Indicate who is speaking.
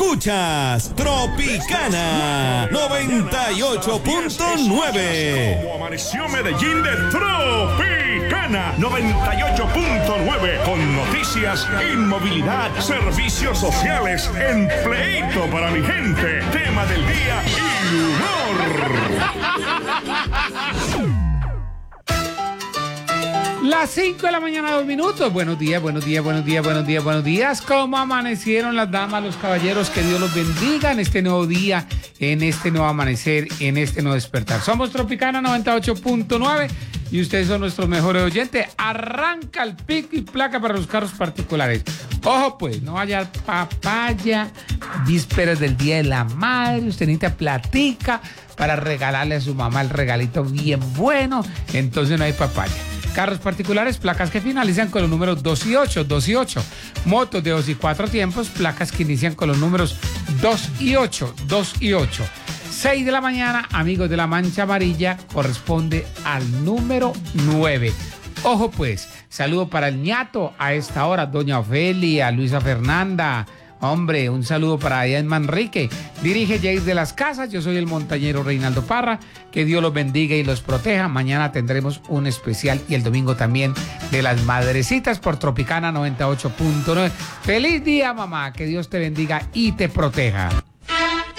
Speaker 1: Escuchas Tropicana 98.9.
Speaker 2: Como amaneció Medellín de Tropicana 98.9, con noticias, inmovilidad, servicios sociales, empleito para mi gente, tema del día y humor.
Speaker 3: Las 5 de la mañana, 2 minutos. Buenos días, buenos días, buenos días, buenos días, buenos días. ¿Cómo amanecieron las damas, los caballeros? Que Dios los bendiga en este nuevo día, en este nuevo amanecer, en este nuevo despertar. Somos Tropicana 98.9 y ustedes son nuestros mejores oyentes. Arranca el pico y placa para los carros particulares. Ojo pues, no vaya papaya, vísperas del Día de la Madre, usted necesita platica para regalarle a su mamá el regalito bien bueno, entonces no hay papaya. Carros particulares, placas que finalizan con los números 2 y 8, 2 y 8. Motos de 2 y 4 tiempos, placas que inician con los números 2 y 8, 2 y 8. 6 de la mañana, amigos de la Mancha Amarilla, corresponde al número 9. Ojo pues, saludo para el ñato a esta hora, doña Ofelia, Luisa Fernanda. Hombre, un saludo para allá en Manrique. Dirige Jair de las Casas, yo soy el montañero Reinaldo Parra. Que Dios los bendiga y los proteja. Mañana tendremos un especial y el domingo también de las madrecitas por Tropicana 98.9. ¡Feliz día, mamá! Que Dios te bendiga y te proteja.